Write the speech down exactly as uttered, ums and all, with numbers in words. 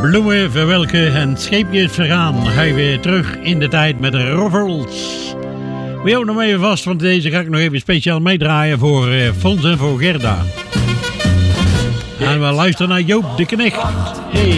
Bloemen verwelken en scheepjes vergaan. Dan ga je weer terug in de tijd met de Ruffles. We houden nog even vast, want deze ga ik nog even speciaal meedraaien voor uh, Fons en voor Gerda. En we luisteren naar Joop de Knecht. Hey.